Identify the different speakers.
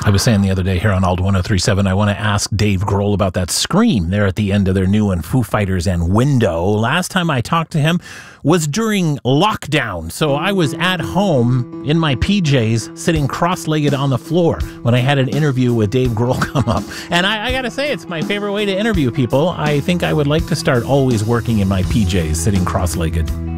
Speaker 1: I was saying the other day here on Alt 1037, I want to ask Dave Grohl about that Scream there at the end of their new one, Foo Fighters and Window. Last time I talked to him was during lockdown, so I was at home in my PJs sitting cross-legged on the floor when I had an interview with Dave Grohl come up. And I gotta say, it's my favorite way to interview people. I think I would like to start always working in my PJs, sitting cross-legged.